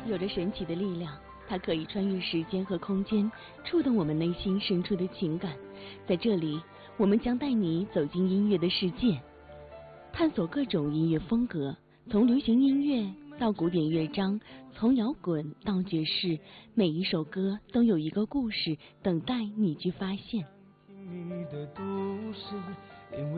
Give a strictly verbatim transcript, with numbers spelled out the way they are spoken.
有着神奇的力量，它可以穿越时间和空间，触动我们内心深处的情感。在这里，我们将带你走进音乐的世界，探索各种音乐风格，从流行音乐到古典乐章，从摇滚到爵士，每一首歌都有一个故事等待你去发现。 你的都市